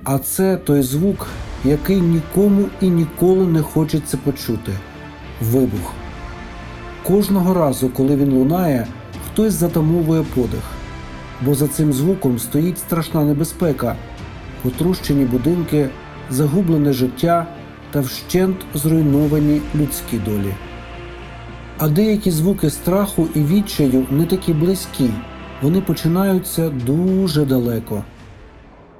А це той звук, який нікому і ніколи не хочеться почути – вибух. Кожного разу, коли він лунає, хтось затамовує подих, бо за цим звуком стоїть страшна небезпека – потрощені будинки, загублене життя та вщент зруйновані людські долі. А деякі звуки страху і відчаю не такі близькі, вони починаються дуже далеко.